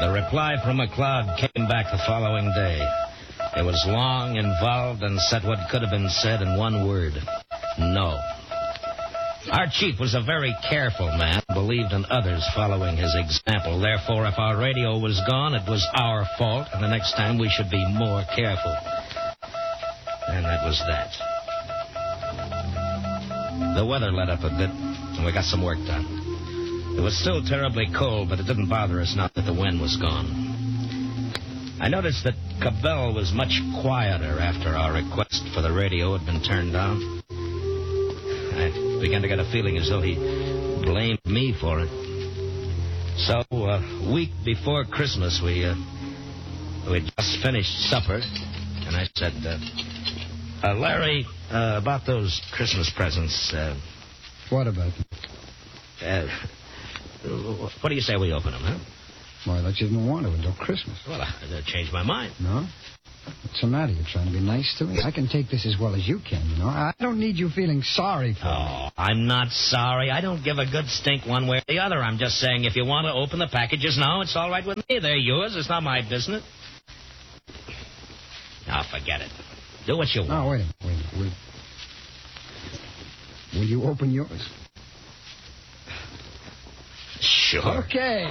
The reply from McLeod came back the following day. It was long, involved, and said what could have been said in one word. No. Our chief was a very careful man, believed in others following his example. Therefore, if our radio was gone, it was our fault, and the next time we should be more careful. And that was that. The weather let up a bit, and we got some work done. It was still terribly cold, but it didn't bother us now that the wind was gone. I noticed that Cabell was much quieter after our request for the radio had been turned down. I began to get a feeling as though he blamed me for it. So, a week before Christmas, we just finished supper, and I said, Larry, about those Christmas presents. What about them? What do you say we open them, huh? Well, I thought you didn't want to until Christmas. Well, I changed my mind. No? What's the matter? You're trying to be nice to me? I can take this as well as you can, you know. I don't need you feeling sorry for me. Oh, I'm not sorry. I don't give a good stink one way or the other. I'm just saying if you want to open the packages now, it's all right with me. They're yours. It's not my business. Now, forget it. Do what you want. Oh, wait a minute. Will you open yours? Sure. Okay.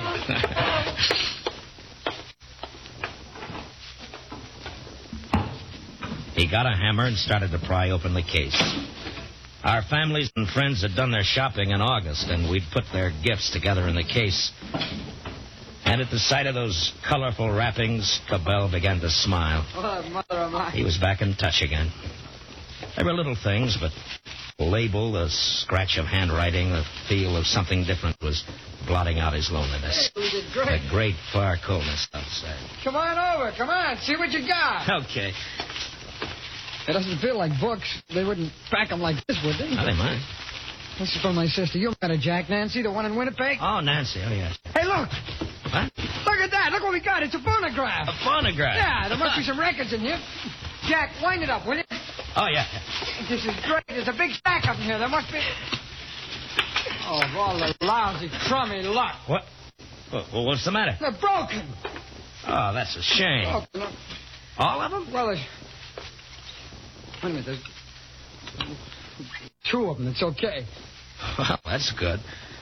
He got a hammer and started to pry open the case. Our families and friends had done their shopping in August, and we'd put their gifts together in the case. And at the sight of those colorful wrappings, Cabell began to smile. Oh, mother of mine. He was back in touch again. There were little things, but the label, the scratch of handwriting, the feel of something different was blotting out his loneliness. Hey, we did great. The great far coolness outside. Come on over. Come on. See what you got. Okay. It doesn't feel like books. They wouldn't pack them like this, would they? Now they might. This is from my sister. You met a Jack, Nancy, the one in Winnipeg? Oh, Nancy. Oh, yes. Hey, look. What? Look at that. Look what we got. It's a phonograph. A phonograph? Yeah, there must be some records in here. Jack, wind it up, will you? Oh, yeah. This is great. There's a big stack up in here. There must be... Oh, of all the lousy, crummy luck. What? Well, what's the matter? They're broken. Oh, that's a shame. Broken. All of them? Well, there's... Wait a minute. There's 2 of them. It's okay. Well, that's good.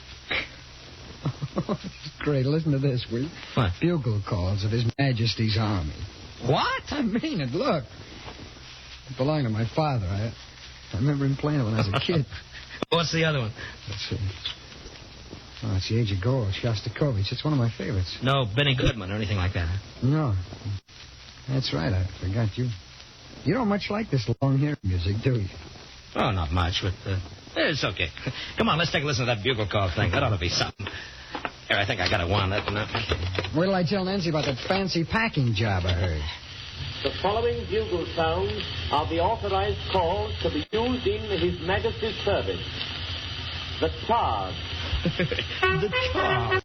It's great. Listen to this, will you? What? Bugle calls of His Majesty's Army. What? I mean it. Look. It belonged to my father. I remember him playing it when I was a kid. What's the other one? Let's see. Oh, it's The Age of Gold, Shostakovich. It's one of my favorites. No, Benny Goodman or anything like that. No. That's right. I forgot you. You don't much like this long-hair music, do you? Oh, not much, but it's okay. Come on, let's take a listen to that bugle call thing. That ought to be something. Here, I think I got it wound up enough. Wait till I tell Nancy about that fancy packing job I heard. The following bugle sounds are the authorized calls to be used in His Majesty's service. The Tars. The Tars.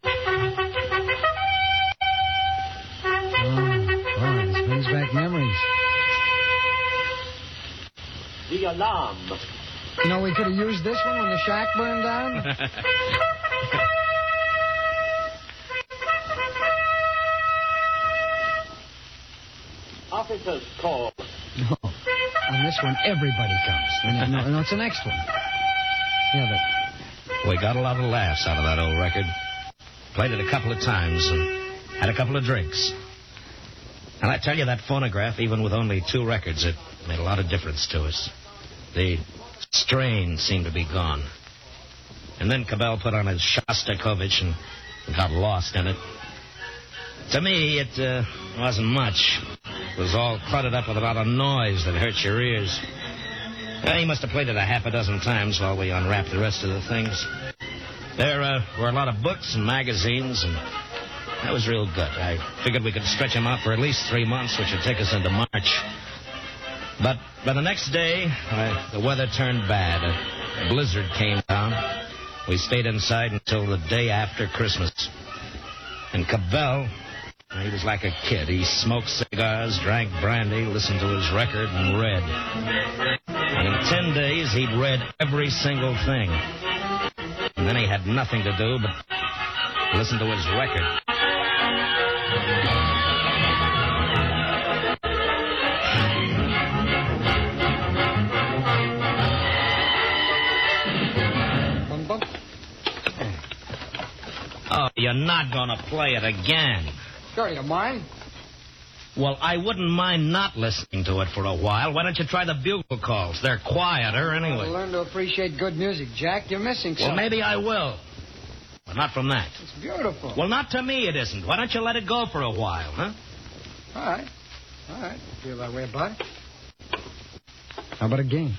Oh, this brings back memories. The Alarm. You know, we could have used this one when the shack burned down. Officers call. No. On this one, everybody comes. No, it's the next one. Yeah, but... We got a lot of laughs out of that old record. Played it a couple of times and had a couple of drinks. And I tell you, that phonograph, even with only 2 records, it made a lot of difference to us. The strain seemed to be gone. And then Cabell put on his Shostakovich and got lost in it. To me, it wasn't much. It was all cluttered up with a lot of noise that hurt your ears. Well, he must have played it a half a dozen times while we unwrapped the rest of the things. There were a lot of books and magazines, and that was real good. I figured we could stretch him out for at least 3 months, which would take us into March. But by the next day, the weather turned bad. A blizzard came down. We stayed inside until the day after Christmas. And Cabell, he was like a kid. He smoked cigars, drank brandy, listened to his record, and read. And in 10 days, he'd read every single thing. And then he had nothing to do but listen to his record. Oh, you're not going to play it again. Sure, you mind? Well, I wouldn't mind not listening to it for a while. Why don't you try the bugle calls? They're quieter anyway. Learn to appreciate good music, Jack. You're missing something. Well, maybe I will. But not from that. It's beautiful. Well, not to me it isn't. Why don't you let it go for a while, huh? All right. Feel that way about it? How about a game?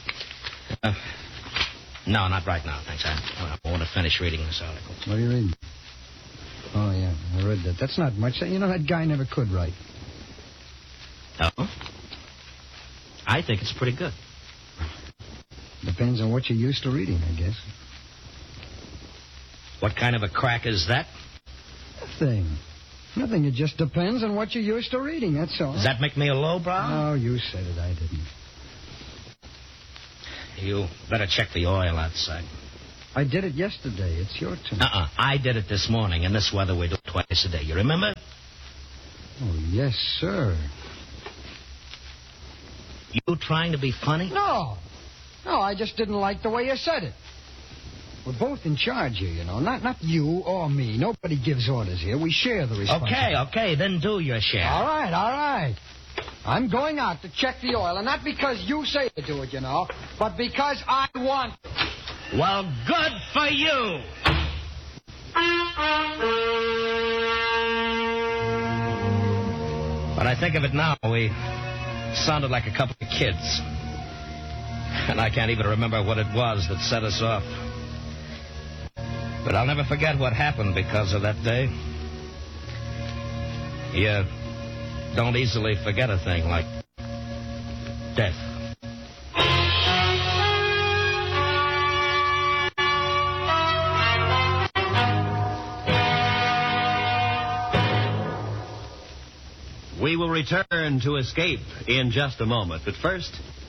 No, not right now, thanks. I want to finish reading this article. What are you reading? Oh, yeah, I read that. That's not much. You know, that guy never could write. Oh? I think it's pretty good. Depends on what you're used to reading, I guess. What kind of a crack is that? Nothing. It just depends on what you're used to reading, that's all. Does that make me a lowbrow? No, you said it. I didn't. You better check the oil outside. I did it yesterday. It's your turn. I did it this morning. In this weather, we do it twice a day. You remember? Oh, yes, sir. You trying to be funny? No, I just didn't like the way you said it. We're both in charge here, you know. Not you or me. Nobody gives orders here. We share the responsibility. Okay. Then do your share. All right. I'm going out to check the oil, and not because you say to do it, you know, but because I want to. Well, good for you. But I think of it now, we sounded like a couple of kids. And I can't even remember what it was that set us off. But I'll never forget what happened because of that day. You don't easily forget a thing like death. We will return to Escape in just a moment. But first,